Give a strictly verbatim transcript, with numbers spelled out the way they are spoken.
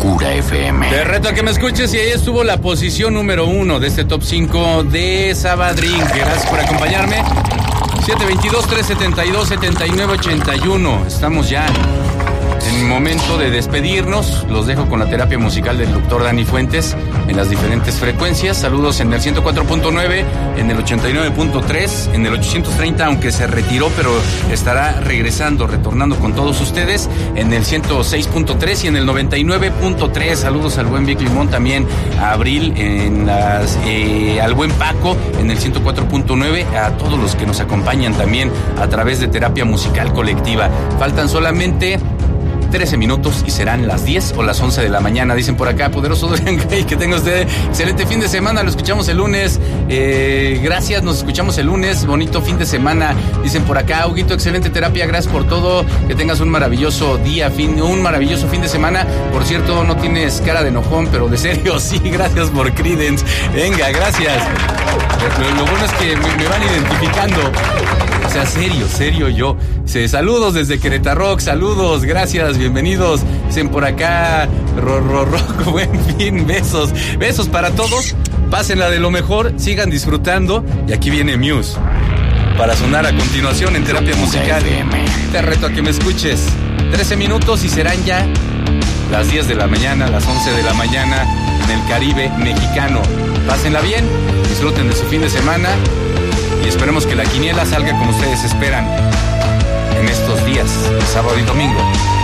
Locura F M. Te reto a que me escuches y ahí estuvo la posición número uno de este top cinco de Sabadrín. Gracias por acompañarme. siete veintidós, trescientos setenta y dos, setenta y nueve ochenta y uno. Estamos ya en el momento de despedirnos. Los dejo con la terapia musical del doctor Dani Fuentes en las diferentes frecuencias. Saludos en el ciento cuatro punto nueve, en el ochenta y nueve punto tres, en el ochocientos treinta, aunque se retiró, pero estará regresando, retornando con todos ustedes, en el ciento seis punto tres y en el noventa y nueve punto tres. Saludos al buen Vic Limón, también a Abril, en las, eh, al buen Paco en el ciento cuatro punto nueve, a todos los que nos acompañan también a través de terapia musical colectiva. Faltan solamente trece minutos y serán las diez o las once de la mañana, dicen por acá. Poderoso Dorian Gray, que tenga usted excelente fin de semana. Lo escuchamos el lunes. Eh, gracias, nos escuchamos el lunes. Bonito fin de semana, dicen por acá. Huguito, excelente terapia, gracias por todo. Que tengas un maravilloso día, fin, un maravilloso fin de semana. Por cierto, no tienes cara de enojón, pero de serio, sí, gracias por Creedence. Venga, gracias. Lo, lo bueno es que me, me van identificando. O sea, serio, serio yo. Se, saludos desde Querétaro, saludos, gracias, bienvenidos. Dicen por acá, ro, ro, ro, buen fin, besos. Besos para todos, pásenla de lo mejor, sigan disfrutando. Y aquí viene Muse para sonar a continuación en terapia musical. Te reto a que me escuches. trece minutos y serán ya las diez de la mañana, las once de la mañana en el Caribe mexicano. Pásenla bien, disfruten de su fin de semana. Y esperemos que la quiniela salga como ustedes esperan en estos días, sábado y domingo.